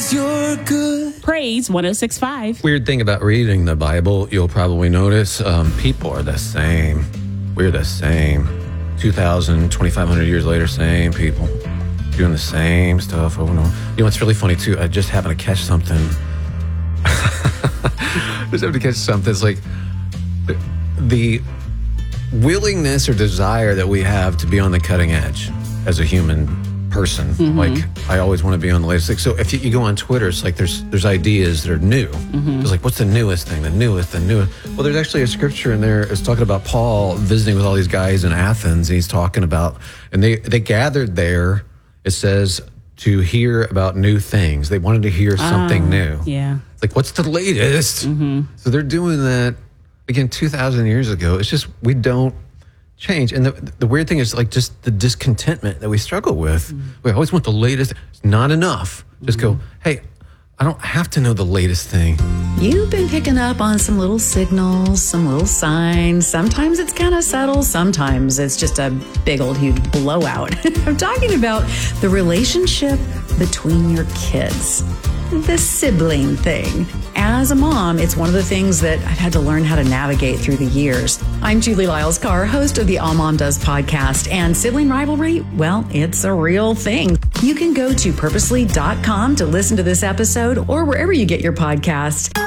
'cause you're good. Praise 106.5. Weird thing about reading the Bible, you'll probably notice people are the same. We're the same. 2,000, 2,500 years later, same people. Doing the same stuff over and over. You know what's really funny, too? I just happened to catch something. Just happened to catch something. It's like the willingness or desire that we have to be on the cutting edge as a human person. Mm-hmm. Like, I always want to be on the latest thing. So if you go on Twitter, it's like there's ideas that are new. Mm-hmm. It's like, what's the newest thing? The newest. Well, there's actually a scripture in there. It's talking about Paul visiting with all these guys in Athens. And he's talking about, and they gathered there, it says, to hear about new things. They wanted to hear something new. Yeah. It's like, what's the latest? Mm-hmm. So they're doing that, again, 2,000 years ago. It's just, we don't change. And the weird thing is, like, just the discontentment that we struggle with. Mm-hmm. We always want the latest. It's not enough. Just go, hey, I don't have to know the latest thing. You've been picking up on some little signals, some little signs. Sometimes it's kind of subtle. Sometimes it's just a big old huge blowout. I'm talking about the relationship between your kids. The sibling thing. As a mom, it's one of the things that I've had to learn how to navigate through the years. I'm Julie Lyles-Carr, host of the All Mom Does podcast, and sibling rivalry, well, it's a real thing. You can go to purposely.com to listen to this episode or wherever you get your podcasts.